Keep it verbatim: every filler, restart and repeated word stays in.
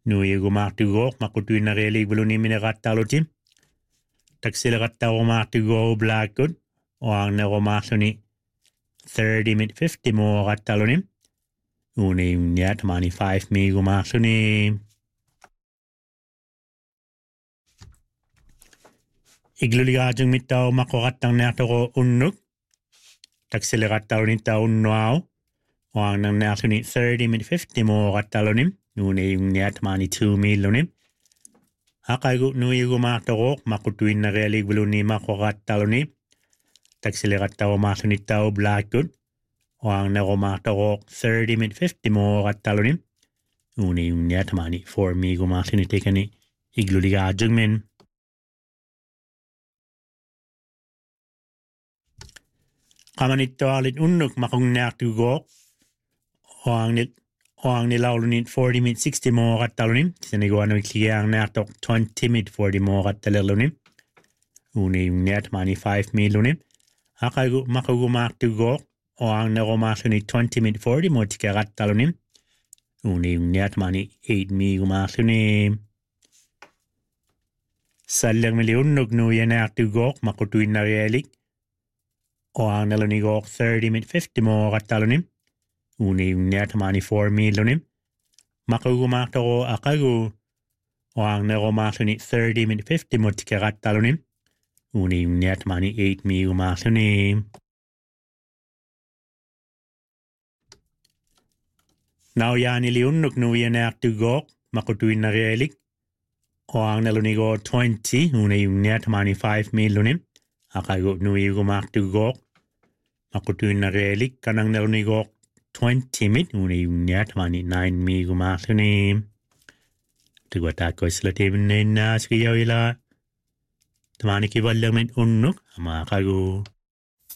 Nu igu martugo makutuina reelig beluni minerattalutim. Taxilerattaro martugo blackwood. Oang nero marluni thirty mit fifty mo rattalunim. Uni niat mani five migu marluni. Igluligajung mitao makorattang nertoro unnuk. Taxilerattalunin ta unnuau. Oang nang nerluni thirty mit fifty mo rattalunim. Uni niat mani two milunim. Akaigu nu igu martoro makutuina reelig beluni makorattaluni. Taxilerattaro marluni tau blackwood. Oang nero martoro thirty mit fifty mo rattalunim. Uni niat mani four migu marluni tekani igluligajung min. Kamanitto alit unnuk makung nertugo. Oang nit Oang nilaulunit forty mit sixty mo rattalunim. Seniguano ikliang nertok twenty mit forty mo rattalelunim. Uni niat mani five milunim. Akaigu makugu martugo. Oang nero marluni twenty mit forty mo tika rattalunim. Uni niat mani eight migu marlunim. Salang mili unnuk nu yenertugo makutuina reelig. Oang nelunigo thirty mit fifty mo rattalunim. Uni niat mani four milunim. Makugu martoro akagu. Oang nero marluni thirty mit fifty mo tika rattalunim. Uni niat mani eight migu marlunim. Now yani li unnuk nu yenertugo makutuina reelig. Oang nelunigo twenty. Uni niat mani five milunim. Akagu nu igu martugo makutuina reelig. Kanang nelunigo twenty mit. Uni niat mani nine migu marlunim. Tigwatako isla tibin na skiyaw ila. Tamani kibalang mit unnuk. Ama akagu.